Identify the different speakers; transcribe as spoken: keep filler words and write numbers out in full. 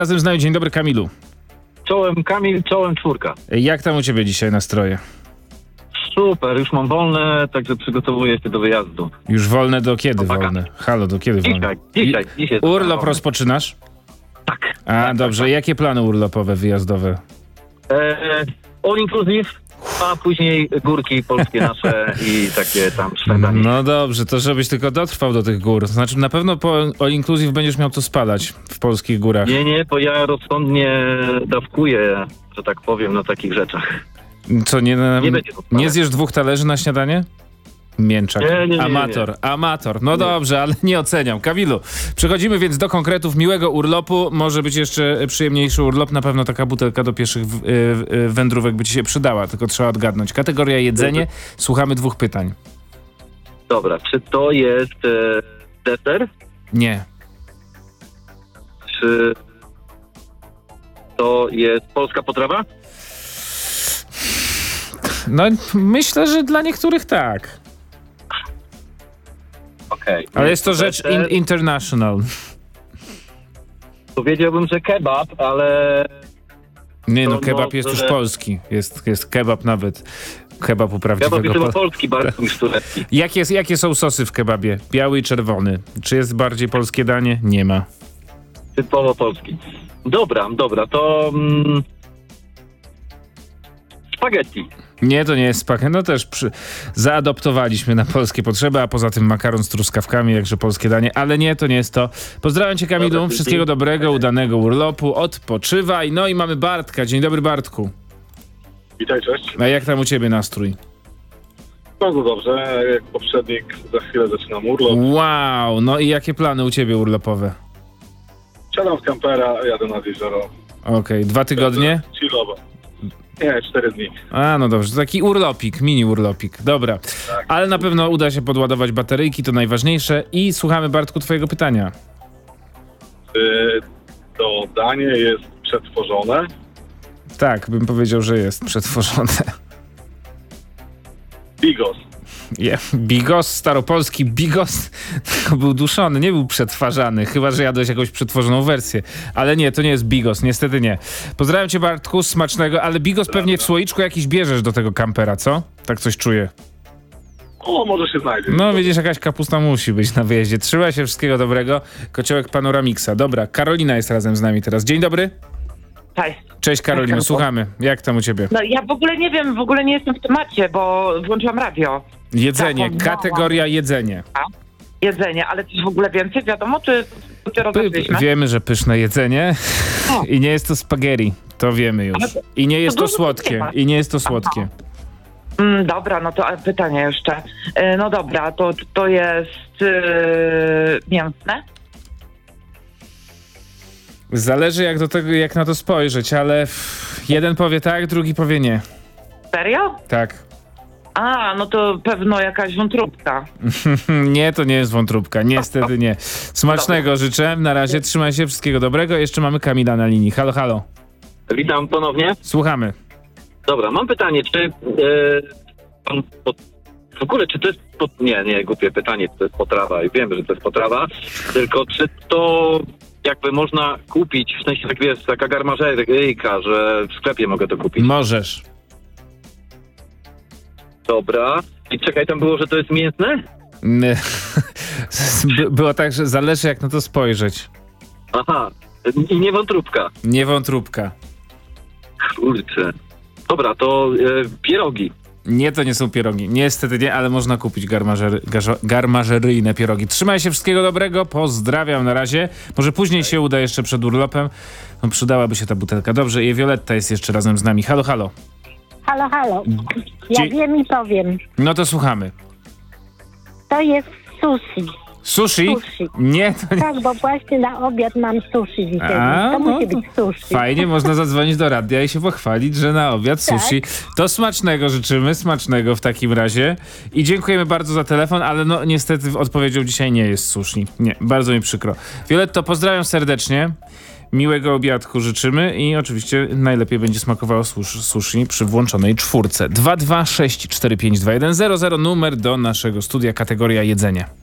Speaker 1: Razem z nami. Dzień dobry, Kamilu.
Speaker 2: Czołem Kamil, czołem czwórka.
Speaker 1: Jak tam u ciebie dzisiaj nastroje?
Speaker 2: Super, już mam wolne, także przygotowuję się do wyjazdu.
Speaker 1: Już wolne do kiedy
Speaker 2: Chłopaka.
Speaker 1: wolne? Halo, do kiedy wolne?
Speaker 2: Dzisiaj, dzisiaj, dzisiaj.
Speaker 1: Urlop
Speaker 2: wolny.
Speaker 1: rozpoczynasz?
Speaker 2: Tak.
Speaker 1: A,
Speaker 2: tak,
Speaker 1: dobrze.
Speaker 2: tak,
Speaker 1: Jakie plany urlopowe, wyjazdowe?
Speaker 2: tak. E, all inclusive, a później górki polskie nasze i takie tam szwendanie.
Speaker 1: No dobrze, to żebyś tylko dotrwał do tych gór. Znaczy na pewno po all inclusive będziesz miał co spalać w polskich górach.
Speaker 2: Nie, nie, bo ja rozsądnie dawkuję, że tak powiem, na takich rzeczach.
Speaker 1: Co, nie, na,
Speaker 2: Nie będzie to
Speaker 1: nie zjesz dwóch talerzy na śniadanie? Mięczak.
Speaker 2: Nie, nie, nie, nie.
Speaker 1: Amator, amator. No dobrze, ale nie oceniam. Kamilu, przechodzimy więc do konkretów miłego urlopu. Może być jeszcze przyjemniejszy urlop. Na pewno taka butelka do pieszych w, y, y, wędrówek by ci się przydała, tylko trzeba odgadnąć. Kategoria jedzenie. Słuchamy dwóch pytań.
Speaker 2: Dobra, czy to jest e, deser?
Speaker 1: Nie.
Speaker 2: Czy to jest polska potrawa?
Speaker 1: No myślę, że dla niektórych tak.
Speaker 2: Okej.
Speaker 1: Ale jest to rzecz in, international.
Speaker 2: Powiedziałbym, że kebab, ale
Speaker 1: Nie no,
Speaker 2: To
Speaker 1: kebab jest
Speaker 2: może-
Speaker 1: już polski. Jest, jest kebab nawet. Kebab u prawdziwego
Speaker 2: kebab jest chyba
Speaker 1: Pol-
Speaker 2: polski bardziej niż turecki.
Speaker 1: Jakie, jakie są sosy w kebabie? Biały i czerwony. Czy jest bardziej polskie danie? Nie ma.
Speaker 2: Typowo polski. Dobra, dobra, to... Mm, spaghetti.
Speaker 1: Nie, to nie jest spaghetti. No też przy... zaadoptowaliśmy na polskie potrzeby, a poza tym makaron z truskawkami, jakże polskie danie. Ale nie, to nie jest to. Pozdrawiam cię, Kamilu.
Speaker 2: Dobra,
Speaker 1: Wszystkiego
Speaker 2: dzięki.
Speaker 1: dobrego, udanego urlopu. Odpoczywaj. No i mamy Bartka. Dzień dobry, Bartku.
Speaker 3: Witaj, cześć.
Speaker 1: A jak tam u ciebie nastrój?
Speaker 3: Bardzo dobrze, jak poprzednik, za chwilę zaczynam urlop.
Speaker 1: Wow, no i jakie plany u ciebie urlopowe?
Speaker 3: Siadam z kampera, jadę nad jezioro.
Speaker 1: Okej, dwa tygodnie?
Speaker 3: Chillowo. Nie, cztery dni.
Speaker 1: A, no dobrze, to taki urlopik, mini urlopik, dobra.
Speaker 3: Tak.
Speaker 1: Ale na pewno uda się podładować bateryjki, to najważniejsze. I słuchamy, Bartku, twojego pytania.
Speaker 3: Czy to danie jest przetworzone?
Speaker 1: Tak, bym powiedział, że jest przetworzone.
Speaker 3: Bigos.
Speaker 1: Je, Bigos, staropolski bigos, tylko był duszony, nie był przetwarzany, chyba że jadłeś jakąś przetworzoną wersję. Ale nie, to nie jest bigos, niestety nie. Pozdrawiam cię, Bartku, smacznego, ale bigos pewnie w słoiczku jakiś bierzesz do tego kampera, co? Tak coś czuję.
Speaker 3: O, może się znajdzie.
Speaker 1: No widzisz, jakaś kapusta musi być na wyjeździe. Trzymaj się, wszystkiego dobrego. Kociołek Panoramixa. Dobra, Karolina jest razem z nami teraz. Dzień dobry.
Speaker 4: Cześć.
Speaker 1: Cześć Karolino,
Speaker 4: Jak tam?
Speaker 1: słuchamy. Jak tam u ciebie?
Speaker 4: No ja w ogóle nie wiem, w ogóle nie jestem w temacie, bo włączyłam radio.
Speaker 1: Jedzenie,
Speaker 4: Zapomniałam.
Speaker 1: kategoria jedzenie.
Speaker 4: Jedzenie, ale coś w ogóle więcej wiadomo, czy dopiero
Speaker 1: Py-
Speaker 4: zaczęliśmy?
Speaker 1: wiemy, że pyszne jedzenie
Speaker 4: O.
Speaker 1: i nie jest to spaghetti. To wiemy już.
Speaker 4: Ale to-
Speaker 1: I nie jest to
Speaker 4: dużo
Speaker 1: słodkie.
Speaker 4: nie ma.
Speaker 1: I nie jest to słodkie.
Speaker 4: Mm, dobra, no to e, pytanie jeszcze. E, no dobra, to, to jest e, mięsne?
Speaker 1: Zależy jak do tego, jak na to spojrzeć, ale f- jeden powie tak, drugi powie nie.
Speaker 4: Serio?
Speaker 1: Tak.
Speaker 4: A, no to pewno jakaś wątróbka.
Speaker 1: Nie, to nie jest wątróbka. Niestety nie. Smacznego życzę. Na razie trzymaj się, wszystkiego dobrego. Jeszcze mamy Kamila na linii. Halo, halo.
Speaker 2: Witam ponownie.
Speaker 1: Słuchamy.
Speaker 2: Dobra, mam pytanie, czy... E, pan po, w ogóle, czy to jest... Po, nie, nie, głupie pytanie, czy to jest potrawa. I wiem, że to jest potrawa. Tylko czy to jakby można kupić, w sensie, tak wiesz, taka garmażeryjka, że w sklepie mogę to kupić.
Speaker 1: Możesz.
Speaker 2: Dobra. I czekaj, tam było, że to jest mięsne?
Speaker 1: By- Było tak, że zależy jak na to spojrzeć.
Speaker 2: Aha. I nie wątróbka.
Speaker 1: Nie wątróbka.
Speaker 2: Kurczę. Dobra, to e, pierogi.
Speaker 1: Nie, to nie są pierogi. Niestety nie, ale można kupić garmażery, garzo- garmażeryjne pierogi. Trzymaj się, wszystkiego dobrego. Pozdrawiam na razie. Może później się uda jeszcze przed urlopem. No, przydałaby się ta butelka. Dobrze, i Violetta jest jeszcze razem z nami. Halo, halo.
Speaker 5: Halo, halo. Ja
Speaker 1: Dzie-
Speaker 5: wiem i powiem.
Speaker 1: No to słuchamy.
Speaker 5: To jest sushi.
Speaker 1: Sushi?
Speaker 5: Sushi.
Speaker 1: Nie, to nie.
Speaker 5: Tak, bo właśnie na obiad mam sushi dzisiaj.
Speaker 1: A,
Speaker 5: to
Speaker 1: no
Speaker 5: musi
Speaker 1: to
Speaker 5: być sushi.
Speaker 1: Fajnie, można zadzwonić do radia i się pochwalić, że na obiad
Speaker 5: Tak.
Speaker 1: sushi. To smacznego życzymy, smacznego w takim razie. I dziękujemy bardzo za telefon, ale no niestety odpowiedzią dzisiaj nie jest sushi. Nie, bardzo mi przykro. Violetto, pozdrawiam serdecznie. Miłego obiadku życzymy i oczywiście najlepiej będzie smakowało sushi, sushi przy włączonej czwórce. dwa dwa sześć cztery pięć dwa jeden zero zero numer do naszego studia, kategoria jedzenie.